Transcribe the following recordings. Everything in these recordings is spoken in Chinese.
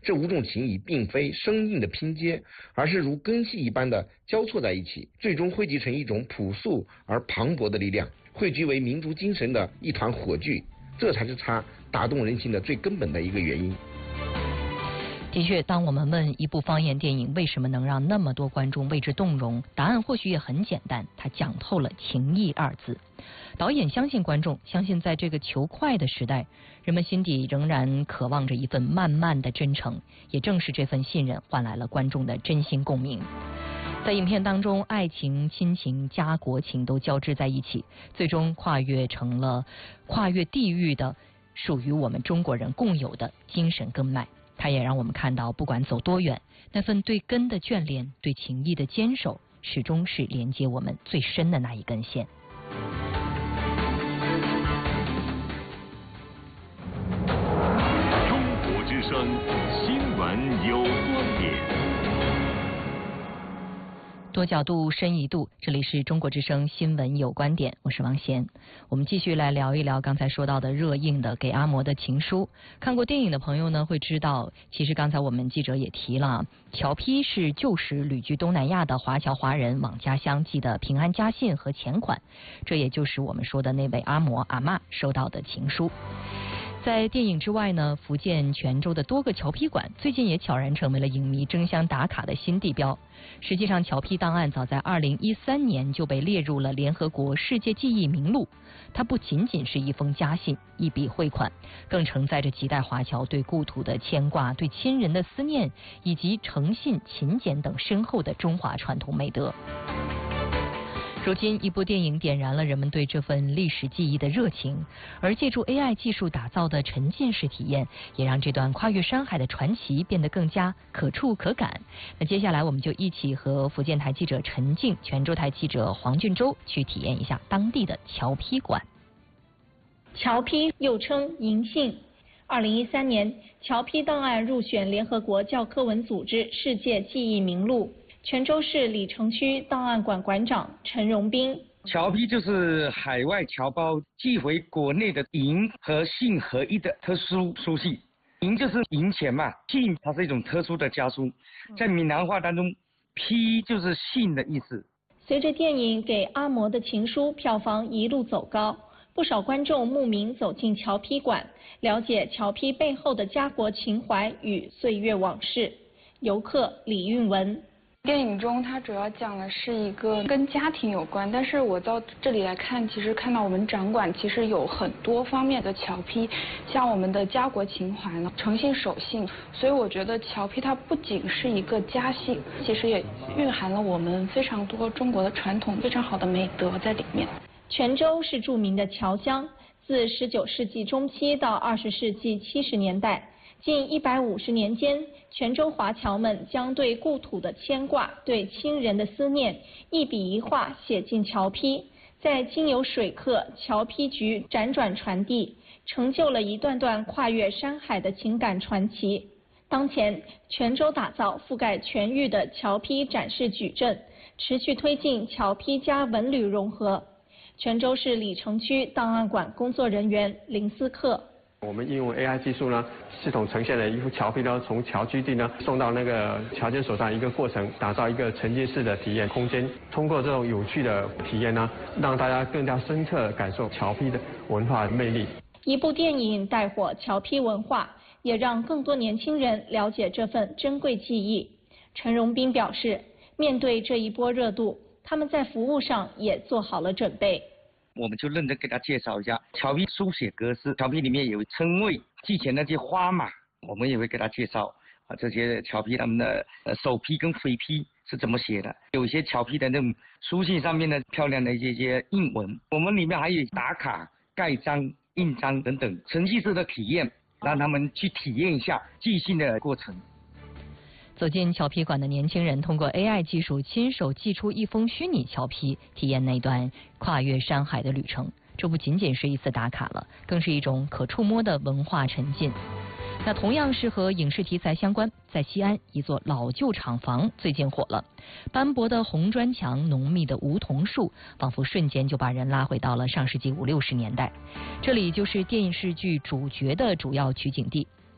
这5种情谊并非生硬的拼接，而是如根系一般的交错在一起，最终汇集成一种朴素而磅礴的力量，汇聚为民族精神的一团火炬。这才是它打动人心的最根本的一个原因。 的确，当我们问一部方言电影为什么能让那么多观众为之动容，答案或许也很简单，它讲透了情义2字。导演相信观众，相信在这个求快的时代，人们心底仍然渴望着一份慢慢的真诚，也正是这份信任换来了观众的真心共鸣。在影片当中，爱情、亲情、家国情都交织在一起，最终跨越成了跨越地域的属于我们中国人共有的精神根脉。它也让我们看到，不管走多远，那份对根的眷恋，对情谊的坚守，始终是连接我们最深的那一根线。 中国之声新闻有观点。 多角度，深一度，这里是中国之声新闻有观点，我是王贤。我们继续来聊一聊刚才说到的热映的《给阿嬷的情书》。看过电影的朋友呢，会知道，其实刚才我们记者也提了，侨批是旧时旅居东南亚的华侨华人往家乡寄的平安家信和钱款，这也就是我们说的那位阿嬷收到的情书。在电影之外呢，福建泉州的多个侨批馆最近也悄然成为了影迷争相打卡的新地标。实际上，侨批档案早在2013年就被列入了联合国世界记忆名录。它不仅仅是一封家信、一笔汇款，更承载着几代华侨对故土的牵挂、对亲人的思念，以及诚信、勤俭等深厚的中华传统美德。如今，一部电影点燃了人们对这份历史记忆的热情，而借助 AI 技术打造的沉浸式体验，也让这段跨越山海的传奇变得更加可触可感。那接下来，我们就一起和福建台记者陈静、泉州台记者黄俊洲去体验一下当地的侨批馆。 侨批又称银信，2013年，侨批档案入选联合国教科文组织世界记忆名录。泉州市李城区档案馆馆长陈荣斌， 侨批就是海外侨胞寄回国内的银和信合一的特殊书信。银就是银钱嘛，信它是一种特殊的家书，在闽南话当中，批就是信的意思。 随着电影《给阿嬷的情书》票房一路走高，不少观众慕名走进侨批馆，了解侨批背后的家国情怀与岁月往事。游客李运文。 电影中它主要讲的是一个跟家庭有关，但是我到这里来看，其实看到我们展馆其实有很多方面的侨批，像我们的家国情怀呢，诚信守信，所以我觉得侨批它不仅是一个家信，其实也蕴含了我们非常多中国的传统非常好的美德在里面。 泉州是著名的侨乡，自19世纪中期到20世纪70年代。近150年间，泉州华侨们将对故土的牵挂、对亲人的思念，一笔一画写进侨批，再经由水客、侨批局辗转传递，成就了一段段跨越山海的情感传奇。当前，泉州打造覆盖全域的侨批展示矩阵，持续推进侨批加文旅融合。泉州市李城区档案馆工作人员林思克。 我们应用 AI 技术呢，系统呈现了一幅侨批呢，从侨居地呢送到那个侨监手上一个过程，打造一个沉浸式的体验空间。通过这种有趣的体验呢，让大家更加深刻感受侨批的文化魅力。 一部电影带火侨批文化，也让更多年轻人了解这份珍贵记忆。陈荣斌表示，面对这一波热度，他们在服务上也做好了准备。 我们就认真给他介绍一下侨批书写格式，侨批里面有称谓，寄钱那些花码，我们也会给他介绍这些侨批他们的首批跟尾批是怎么写的，有些侨批的那种书信上面的漂亮的一些印文，我们里面还有打卡、盖章、印章等等沉浸式的体验，让他们去体验一下寄信的过程。 走进侨批馆的年轻人，通过 AI 技术亲手寄出一封虚拟侨批，体验那段跨越山海的旅程。这不仅仅是一次打卡了，更是一种可触摸的文化沉浸。那同样是和影视题材相关，在西安一座老旧厂房最近火了，斑驳的红砖墙、浓密的梧桐树，仿佛瞬间就把人拉回到了上世纪50、60年代。这里就是电视剧主角的主要取景地。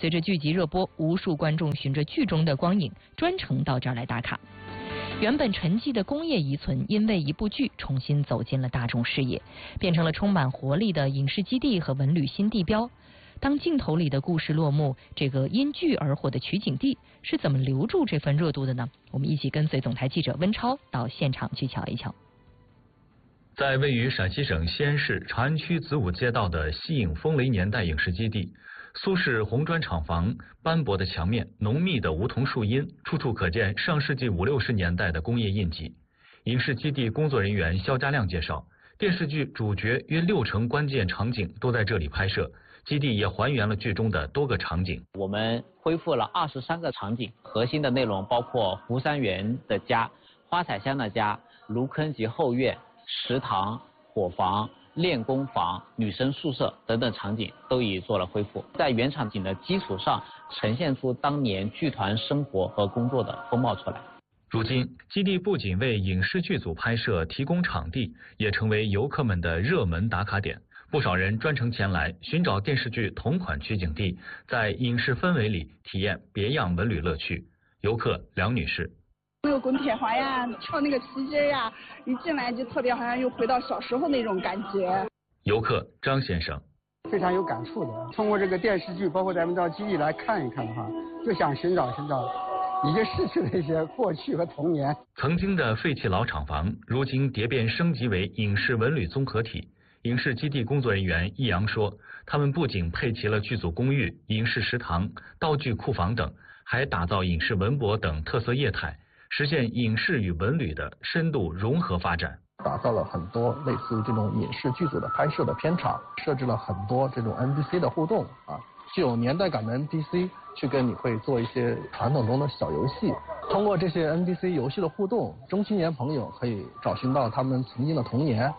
随着剧集热播，无数观众循着剧中的光影专程到这儿来打卡。原本沉寂的工业遗存，因为一部剧重新走进了大众视野，变成了充满活力的影视基地和文旅新地标。当镜头里的故事落幕，这个因剧而火的取景地是怎么留住这份热度的呢？我们一起跟随总台记者温超到现场去瞧一瞧。 在位于陕西省西安市长安区子午街道的西影风雷年代影视基地，苏式红砖厂房、斑驳的墙面、浓密的梧桐树荫，处处可见上世纪50、60年代的工业印记。影视基地工作人员肖家亮介绍，电视剧主角约60%关键场景都在这里拍摄，基地也还原了剧中的多个场景。 我们恢复了23个场景，核心的内容包括湖山园的家、花彩香的家、芦坑及后院、食堂、伙房、练功房、女生宿舍等等场景都已做了恢复，在原场景的基础上呈现出当年剧团生活和工作的风貌出来。 如今，基地不仅为影视剧组拍摄提供场地，也成为游客们的热门打卡点。不少人专程前来寻找电视剧同款取景地，在影视氛围里体验别样文旅乐趣。游客梁女士。 那个滚铁环呀，跳那个皮筋呀，一进来就特别好像又回到小时候那种感觉。 游客张先生非常有感触的，通过这个电视剧，包括咱们到基地来看一看的话，就想寻找已经逝去的一些过去和童年。 曾经的废弃老厂房，如今蝶变升级为影视文旅综合体。影视基地工作人员易阳说，他们不仅配齐了剧组公寓、影视食堂、道具库房等，还打造影视文博等特色业态，实现影视与文旅的深度融合发展。 打造了很多类似于这种影视剧组的拍摄的片场，设置了很多这种 NPC 的互动啊，具有年代感的 NPC 去跟你会做一些传统中的小游戏。通过这些 NPC 游戏的互动，中青年朋友可以找寻到他们曾经的童年。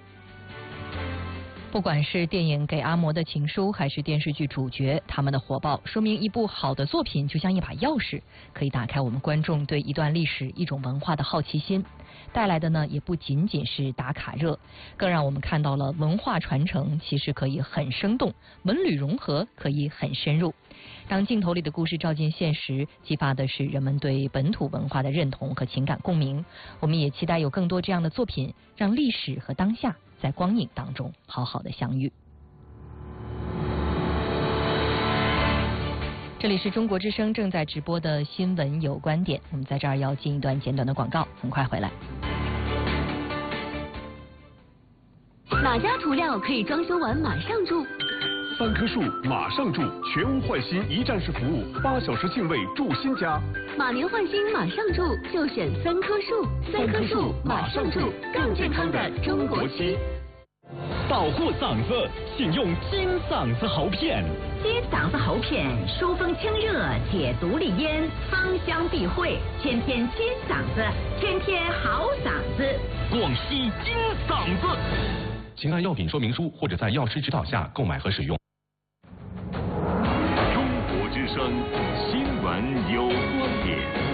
不管是电影《给阿嬷的情书》还是电视剧主角，他们的火爆说明一部好的作品就像一把钥匙，可以打开我们观众对一段历史、一种文化的好奇心。带来的呢，也不仅仅是打卡热，更让我们看到了文化传承其实可以很生动，文旅融合可以很深入。当镜头里的故事照进现实，激发的是人们对本土文化的认同和情感共鸣。我们也期待有更多这样的作品，让历史和当下在光影当中好好的相遇。这里是中国之声正在直播的新闻有观点，我们在这儿要进一段简短的广告，很快回来。 哪家涂料可以装修完马上住 ？3棵树马上住，全屋换新一站式服务，8小时净位住新家。 马年换新马上住，就选3棵树，3棵树马上住，更健康的中国漆。 保护嗓子，请用金嗓子喉片。 金嗓子喉片，疏风清热，解毒利咽，芳香避秽，天天金嗓子，天天好嗓子。 广西金嗓子。 请按药品说明书或者在药师指导下购买和使用。 中国之声新闻有观点。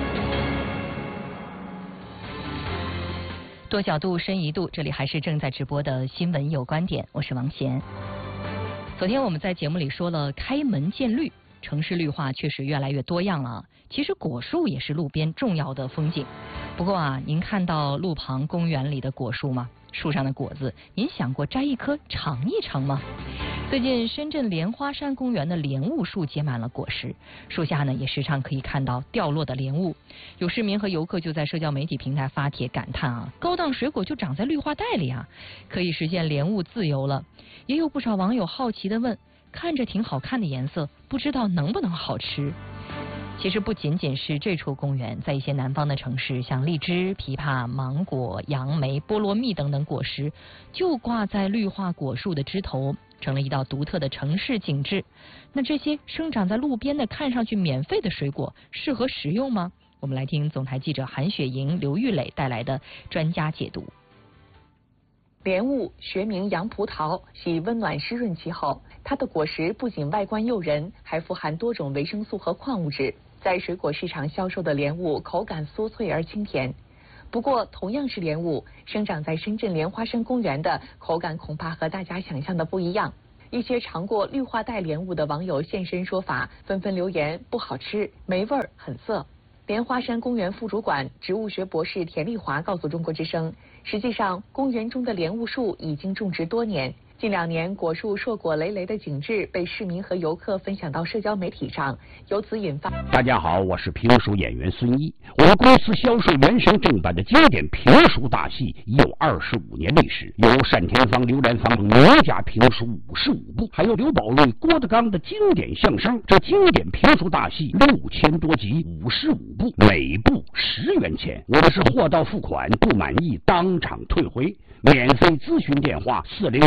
多角度深一度，这里还是正在直播的新闻有观点，我是王贤。昨天我们在节目里说了开门见绿，城市绿化确实越来越多样了。其实果树也是路边重要的风景。不过啊，您看到路旁公园里的果树吗？树上的果子，您想过摘一颗尝一尝吗？最近深圳莲花山公园的莲雾树结满了果实，树下呢也时常可以看到掉落的莲雾。有市民和游客就在社交媒体平台发帖感叹啊，高档水果就长在绿化带里啊，可以实现莲雾自由了。也有不少网友好奇地问，看着挺好看的颜色，不知道能不能好吃？其实不仅仅是这处公园，在一些南方的城市，像荔枝、枇杷、芒果、杨梅、菠萝蜜等等果实，就挂在绿化果树的枝头，成了一道独特的城市景致。那这些生长在路边的看上去免费的水果，适合食用吗？我们来听总台记者韩雪莹、刘玉磊带来的专家解读。 莲雾学名洋葡萄，喜温暖湿润气候。它的果实不仅外观诱人，还富含多种维生素和矿物质。在水果市场销售的莲雾口感酥脆而清甜。不过，同样是莲雾，生长在深圳莲花山公园的口感恐怕和大家想象的不一样。 一些尝过绿化带莲雾的网友现身说法，纷纷留言不好吃、没味儿、很涩。莲花山公园副主管、植物学博士田丽华告诉中国之声，实际上公园中的莲雾树已经种植多年。近2年，果树硕果累累的景致被市民和游客分享到社交媒体上，由此引发。 大家好，我是评书演员孙一。我们公司销售原声正版的经典评书大戏已有25年历史，有单田芳、刘兰芳名家评书55部，还有刘宝瑞、郭德纲的经典相声。这经典评书大戏6000多集，55部，每部10元钱。我们是货到付款，不满意当场退回。免费咨询电话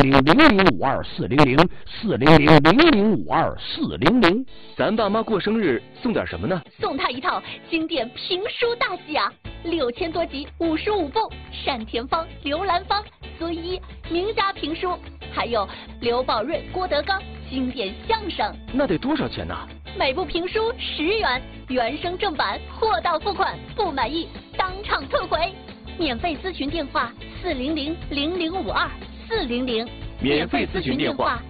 400-0052-400-400-0052-400。 咱爸妈过生日送点什么呢？ 送他一套经典评书大戏啊，6000多集，55部，单田芳、刘兰芳、孙一名家评书，还有刘宝瑞、郭德纲经典相声。 那得多少钱呢？ 每部评书10元，原声正版，货到付款，不满意当场退回。免费咨询电话400-0052-400。 免费咨询电话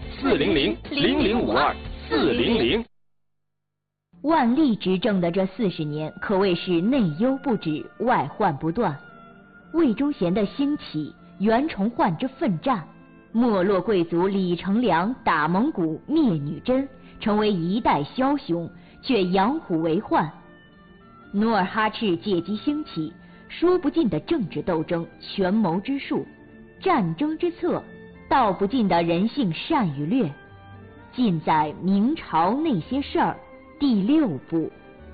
400-0052-400。 万历执政的这40年可谓是内忧不止，外患不断。魏忠贤的兴起，袁崇焕之奋战，没落贵族李成梁打蒙古灭女真，成为一代枭雄，却养虎为患。努尔哈赤借机兴起，说不尽的政治斗争、权谋之术、战争之策，道不尽的人性善与劣，尽在明朝那些事儿第6部。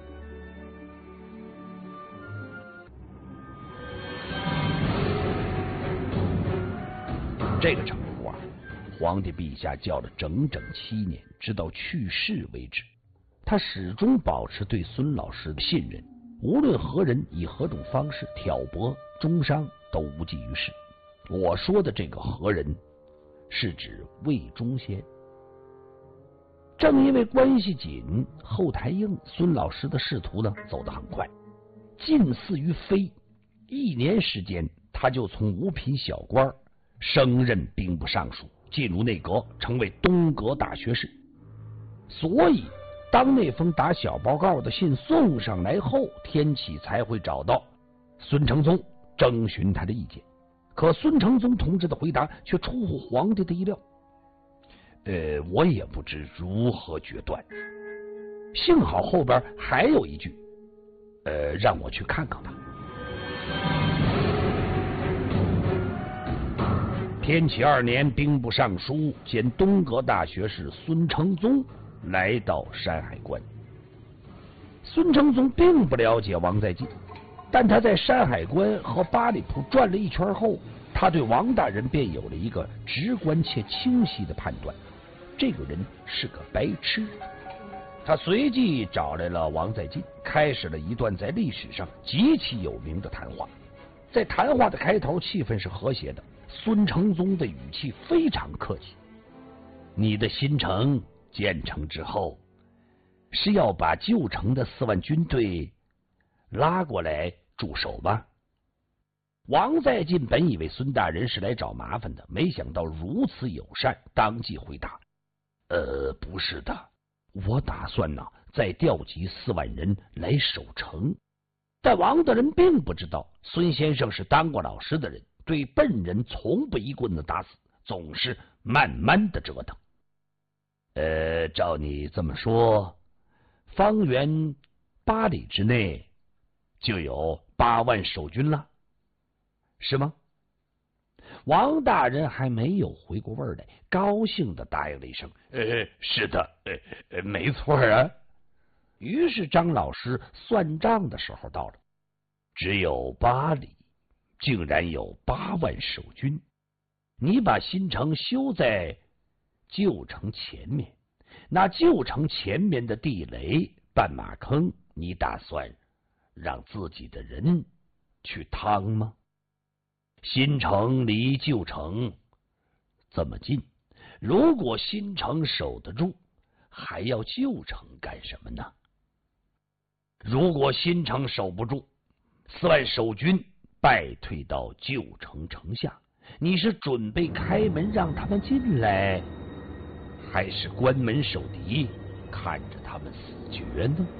这个称呼啊，皇帝陛下叫了整整7年，直到去世为止。他始终保持对孙老师的信任，无论何人以何种方式挑拨中伤，都无济于事。我说的这个何人，是指魏忠贤。正因为关系紧，后台硬，孙老师的仕途呢走得很快，近似于飞。1年时间，他就从五品小官升任兵部尚书，进入内阁，成为东阁大学士。所以当那封打小报告的信送上来后，天启才会找到孙承宗征询他的意见。可孙承宗同志的回答却出乎皇帝的意料。我也不知如何决断。幸好后边还有一句，让我去看看吧。天启2年，兵部尚书兼东阁大学士孙承宗来到山海关。孙承宗并不了解王在晋，但他在山海关和八里铺转了一圈后，他对王大人便有了一个直观且清晰的判断：这个人是个白痴。他随即找来了王在晋，开始了一段在历史上极其有名的谈话。在谈话的开头，气氛是和谐的，孙承宗的语气非常客气：你的新城建成之后，是要把旧城的4万军队拉过来驻守吗？王在晋本以为孙大人是来找麻烦的，没想到如此友善，当即回答：不是的，我打算再调集4万人来守城。但王大人并不知道，孙先生是当过老师的人，对笨人从不一棍子打死，总是慢慢的折腾。照你这么说，方圆8里之内就有8万守军了，是吗？王大人还没有回过味儿来，高兴的答应了一声：是的，没错啊。于是张老师算账的时候到了，只有8里，竟然有8万守军。你把新城修在旧城前面，那旧城前面的地雷、绊马坑，你打算让自己的人去趟吗？新城离旧城这么近，如果新城守得住，还要旧城干什么呢？如果新城守不住，4万守军败退到旧城城下，你是准备开门让他们进来， 还是关门守敌，看着他们死绝呢？